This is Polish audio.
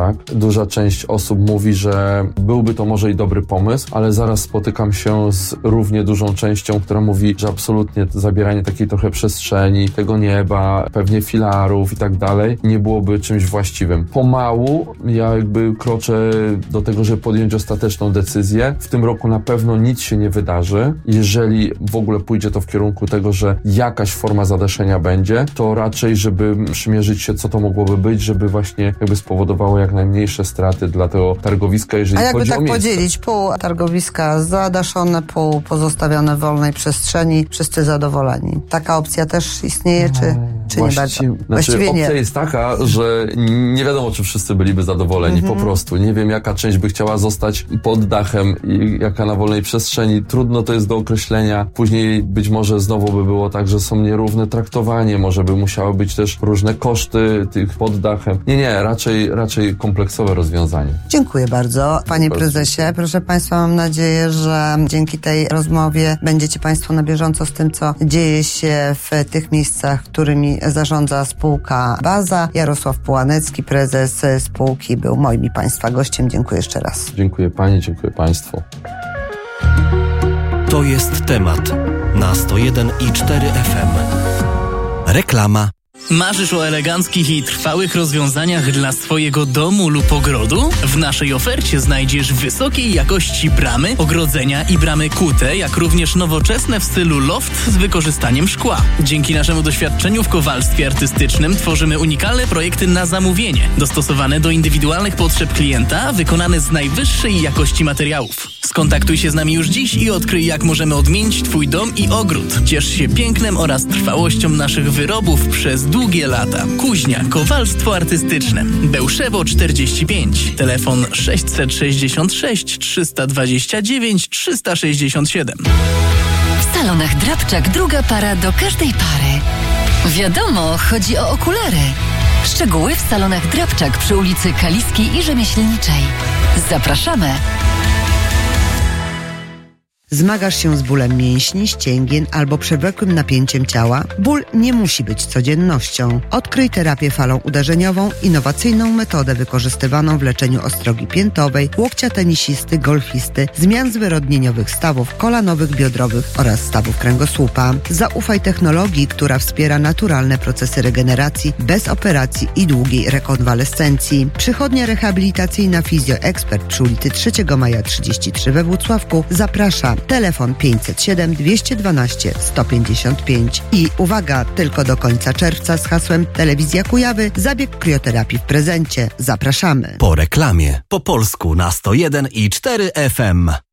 tak. Duża część osób mówi, że byłby to może i dobry pomysł, ale zaraz spotykam się z równie dużą częścią, która mówi, że absolutnie zabieranie takiej trochę przestrzeni, tego nieba, pewnie filarów i tak dalej, nie byłoby czymś właściwym. Pomału ja jakby kroczę do tego, żeby podjąć ostateczną decyzję. W tym roku na pewno nic się nie wydarzy. Jeżeli w ogóle pójdzie to w kierunku tego, że jakaś forma zadaszenia będzie, to raczej, żeby przymierzyć się, co to mogłoby być, żeby właśnie jakby spowodowało jak najmniejsze straty dla tego targowiska, jeżeli chodzi o miejsce. A jakby tak podzielić, pół targowiska zadaszone, pół pozostawione w wolnej przestrzeni, wszyscy zadowoleni. Taka opcja też istnieje, czy nie bardzo? Właściwie opcja jest taka, że nie wiadomo, czy wszyscy byliby zadowoleni, po prostu. Nie wiem, jaka część by chciała zostać pod dachem i jaka na wolnej przestrzeni. Trudno to jest do określenia. Później być może znowu by było tak, że są nierówne traktowanie, może by musiały być też różne koszty tych pod dachem. Nie, raczej kompleksowe rozwiązanie. Dziękuję bardzo, panie prezesie. Proszę państwa, mam nadzieję, że dzięki tej rozmowie będziecie państwo na bieżąco z tym, co dzieje się w tych miejscach, którymi zarządza spółka Baza. Jarosław Połanecki, prezes spółki, był moim i państwa gościem. Dziękuję jeszcze raz. Dziękuję pani, dziękuję państwu. To jest temat na 101,4 FM. Reklama. Marzysz o eleganckich i trwałych rozwiązaniach dla swojego domu lub ogrodu? W naszej ofercie znajdziesz wysokiej jakości bramy, ogrodzenia i bramy kute, jak również nowoczesne w stylu loft z wykorzystaniem szkła. Dzięki naszemu doświadczeniu w kowalstwie artystycznym tworzymy unikalne projekty na zamówienie, dostosowane do indywidualnych potrzeb klienta, wykonane z najwyższej jakości materiałów. Skontaktuj się z nami już dziś i odkryj, jak możemy odmienić Twój dom i ogród. Ciesz się pięknem oraz trwałością naszych wyrobów przez długie lata. Kuźnia, kowalstwo artystyczne. Bełszewo 45. Telefon 666 329 367. W salonach Drabczak druga para do każdej pary. Wiadomo, chodzi o okulary. Szczegóły w salonach Drabczak przy ulicy Kaliskiej i Rzemieślniczej. Zapraszamy. Zmagasz się z bólem mięśni, ścięgien albo przewlekłym napięciem ciała? Ból nie musi być codziennością. Odkryj terapię falą uderzeniową, innowacyjną metodę wykorzystywaną w leczeniu ostrogi piętowej, łokcia tenisisty, golfisty, zmian zwyrodnieniowych stawów kolanowych, biodrowych oraz stawów kręgosłupa. Zaufaj technologii, która wspiera naturalne procesy regeneracji bez operacji i długiej rekonwalescencji. Przychodnia rehabilitacyjna FizjoExpert przy ulicy 3 Maja 33 we Włocławku zaprasza. Telefon 507 212 155. I uwaga, tylko do końca czerwca z hasłem Telewizja Kujawy zabieg krioterapii w prezencie. Zapraszamy. Po reklamie. Po polsku na 101,4 FM.